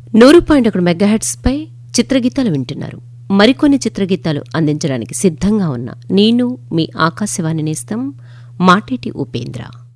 100.1 megahertz పై చిత్రగీతాలు వింటున్నారు. మరికొన్ని చిత్రగీతాలు అందించడానికి సిద్ధంగా ఉన్న నేను మీ ఆకాశవాణి నేస్తం మాటేటి ఉపేంద్ర.